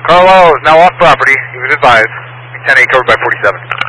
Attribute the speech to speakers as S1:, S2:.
S1: Carlo is now off property. He was advised. 10-8 covered by 47.